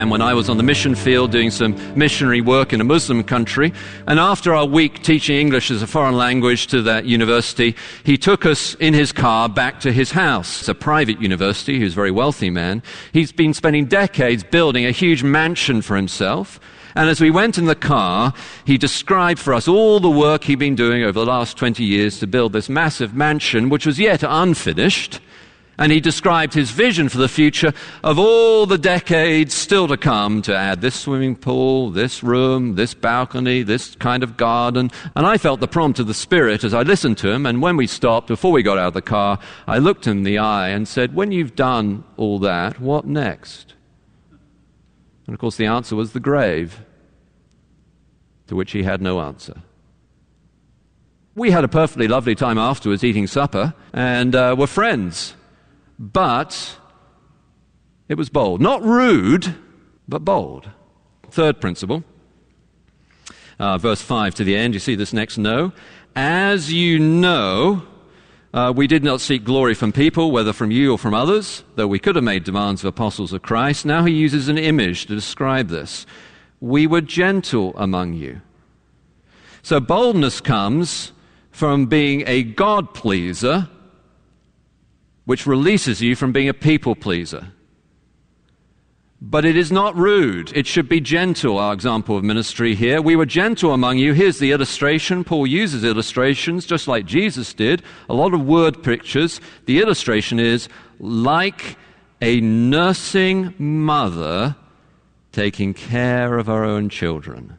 And when I was on the mission field doing some missionary work in a Muslim country, and after our week teaching English as a foreign language to that university, he took us in his car back to his house. It's a private university. He was a very wealthy man. He's been spending decades building a huge mansion for himself. And as we went in the car, he described for us all the work he'd been doing over the last 20 years to build this massive mansion, which was yet unfinished. And he described his vision for the future of all the decades still to come, to add this swimming pool, this room, this balcony, this kind of garden. And I felt the prompt of the Spirit as I listened to him. And when we stopped, before we got out of the car, I looked him in the eye and said, "When you've done all that, what next?" And of course the answer was the grave, to which he had no answer. We had a perfectly lovely time afterwards eating supper and were friends. But it was bold. Not rude, but bold. Third principle, verse 5 to the end, you see this next "know. As you know, we did not seek glory from people, whether from you or from others, though we could have made demands of apostles of Christ." Now he uses an image to describe this. "We were gentle among you." So boldness comes from being a God-pleaser, which releases you from being a people-pleaser. But it is not rude. It should be gentle, our example of ministry here. "We were gentle among you." Here's the illustration. Paul uses illustrations, just like Jesus did. A lot of word pictures. The illustration is like a nursing mother taking care of her own children.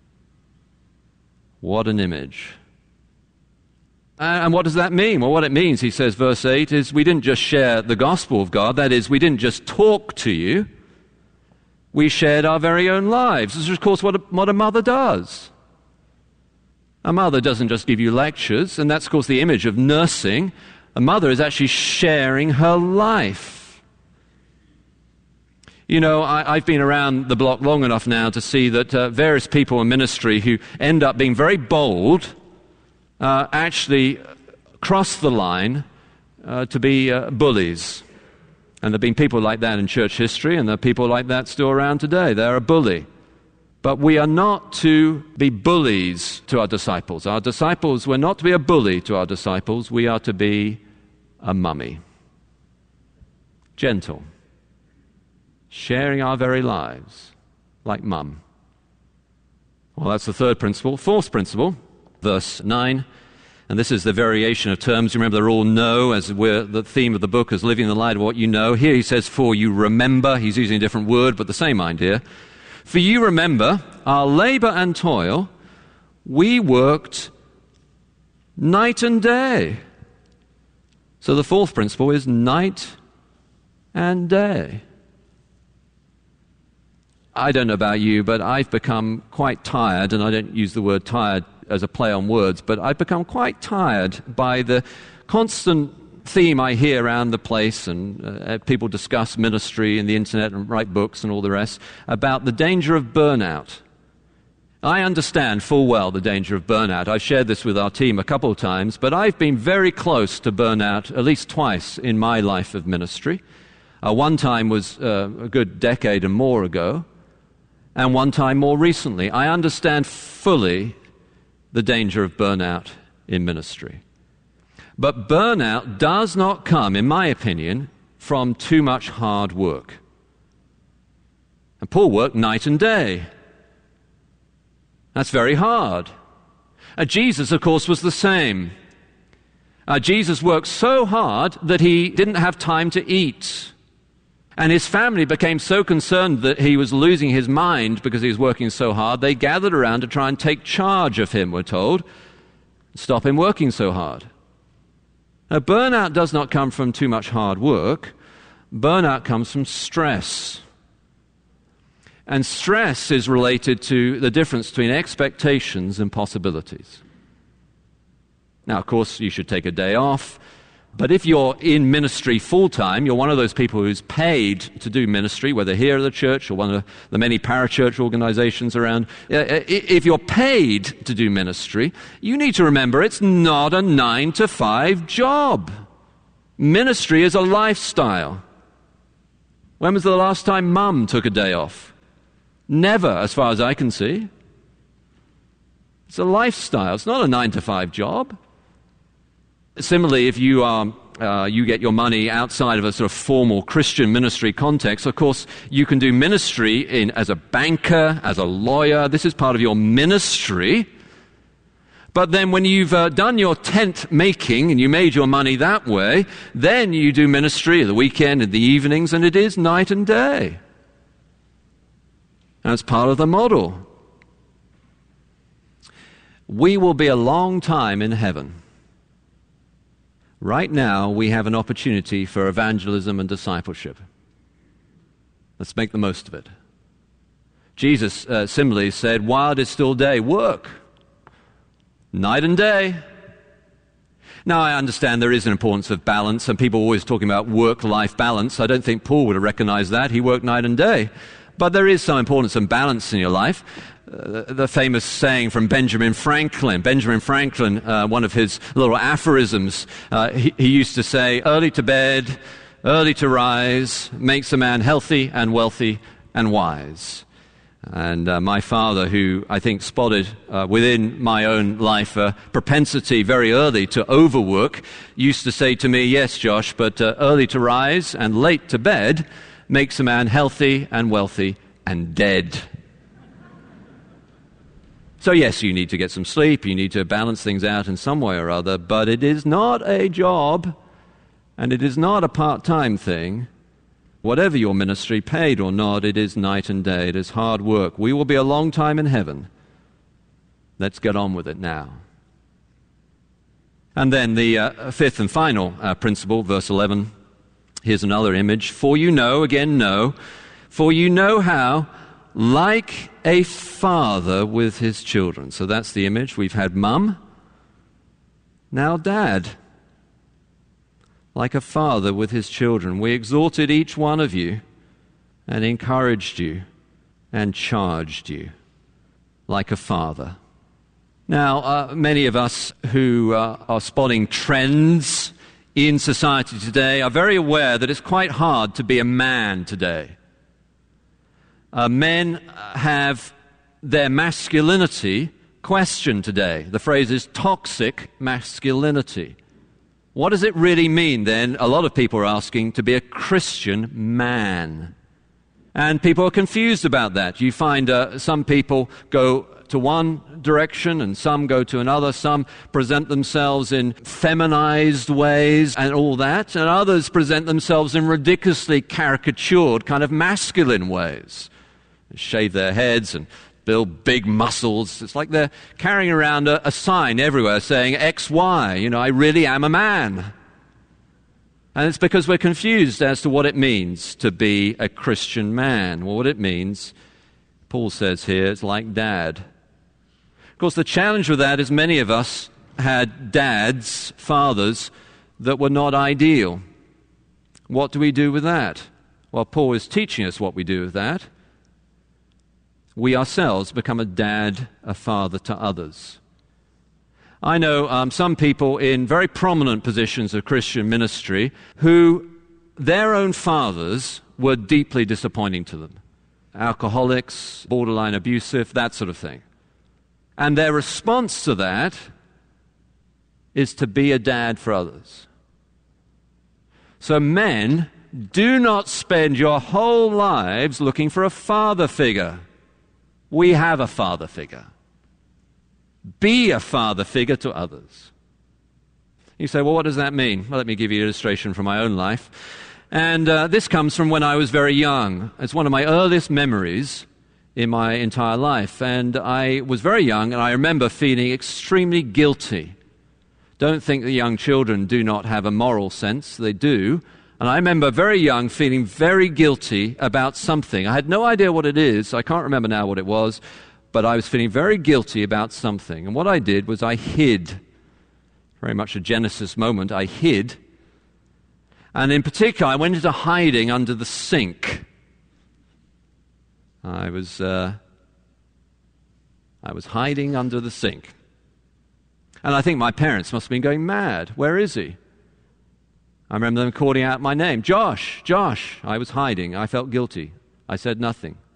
What an image. And what does that mean? Well, what it means, he says, verse 8, is we didn't just share the gospel of God. That is, we didn't just talk to you. We shared our very own lives. This is, of course, what a mother does. A mother doesn't just give you lectures, and that's, of course, the image of nursing. A mother is actually sharing her life. You know, I've been around the block long enough now to see that various people in ministry who end up being very bold actually cross the line to be bullies. And there have been people like that in church history, and there are people like that still around today. They're a bully. But we are not to be bullies to our disciples. Our disciples, we're not to be a bully to our disciples. We are to be a mummy. Gentle. Sharing our very lives like mum. Well, that's the third principle. Fourth principle, verse 9, and this is the variation of terms. Remember, they're all "know," as the theme of the book is living in the light of what you know. Here he says, "For you remember." He's using a different word, but the same idea. "For you remember our labor and toil. We worked night and day." So the fourth principle is night and day. I don't know about you, but I've become quite tired, and I don't use the word tired as a play on words, but I've become quite tired by the constant theme I hear around the place, and people discuss ministry and the internet and write books and all the rest, about the danger of burnout. I understand full well the danger of burnout. I've shared this with our team a couple of times, but I've been very close to burnout at least twice in my life of ministry. One time was a good decade and more ago, and one time more recently. I understand fully the danger of burnout in ministry. But burnout does not come, in my opinion, from too much hard work. And Paul worked night and day. That's very hard. Jesus, of course, was the same. Jesus worked so hard that he didn't have time to eat. And his family became so concerned that he was losing his mind because he was working so hard, they gathered around to try and take charge of him, we're told, stop him working so hard. Now, burnout does not come from too much hard work. Burnout comes from stress. And stress is related to the difference between expectations and possibilities. Now, of course, you should take a day off. But if you're in ministry full-time, you're one of those people who's paid to do ministry, whether here at the church or one of the many parachurch organizations around. If you're paid to do ministry, you need to remember it's not a 9-to-5 job. Ministry is a lifestyle. When was the last time Mum took a day off? Never, as far as I can see. It's a lifestyle. It's not a 9-to-5 job. Similarly, if you get your money outside of a sort of formal Christian ministry context, of course, you can do ministry as a banker, as a lawyer. This is part of your ministry. But then when you've done your tent making and you made your money that way, then you do ministry at the weekend and the evenings, and it is night and day. That's part of the model. We will be a long time in heaven. Right now, we have an opportunity for evangelism and discipleship. Let's make the most of it. Jesus similarly said, while it is still day, work. Night and day. Now, I understand there is an importance of balance, and people are always talking about work-life balance. I don't think Paul would have recognized that. He worked night and day. But there is some importance and balance in your life. The famous saying from Benjamin Franklin. Benjamin Franklin, one of his little aphorisms, he used to say, early to bed, early to rise, makes a man healthy and wealthy and wise. And my father, who I think spotted within my own life a propensity very early to overwork, used to say to me, yes, Josh, but early to rise and late to bed makes a man healthy and wealthy and dead. So yes, you need to get some sleep, you need to balance things out in some way or other, but it is not a job, and it is not a part-time thing. Whatever your ministry, paid or not, it is night and day. It is hard work. We will be a long time in heaven. Let's get on with it now. And then the fifth and final principle, verse 11. Here's another image. For you know, again, know. For you know how, like a father with his children. So that's the image. We've had mum. Now dad. Like a father with his children. We exhorted each one of you and encouraged you and charged you like a father. Now, many of us who are spotting trends in society today are very aware that it's quite hard to be a man today. Men have their masculinity questioned today. The phrase is toxic masculinity. What does it really mean, then, a lot of people are asking, to be a Christian man? And people are confused about that. You find some people go to one direction and some go to another. Some present themselves in feminized ways and all that, and others present themselves in ridiculously caricatured kind of masculine ways. They shave their heads and build big muscles. It's like they're carrying around a sign everywhere saying XY, I really am a man. And it's because we're confused as to what it means to be a Christian man. Well, what it means, Paul says here, it's like dad. Of course, the challenge with that is many of us had dads, fathers, that were not ideal. What do we do with that? Well, Paul is teaching us what we do with that. We ourselves become a dad, a father to others. I know some people in very prominent positions of Christian ministry who their own fathers were deeply disappointing to them. Alcoholics, borderline abusive, that sort of thing. And their response to that is to be a dad for others. So men, do not spend your whole lives looking for a father figure. We have a father figure. Be a father figure to others. You say, well, what does that mean? Well, let me give you an illustration from my own life. And this comes from when I was very young. It's one of my earliest memories in my entire life. And I was very young, and I remember feeling extremely guilty. Don't think that young children do not have a moral sense. They do. And I remember very young feeling very guilty about something. I had no idea what it is. I can't remember now what it was. But I was feeling very guilty about something. And what I did was I hid. Very much a Genesis moment. I hid. And in particular, I went into hiding under the sink. I was hiding under the sink. And I think my parents must have been going mad. Where is he? I remember them calling out my name. Josh, Josh. I was hiding. I felt guilty. I said nothing.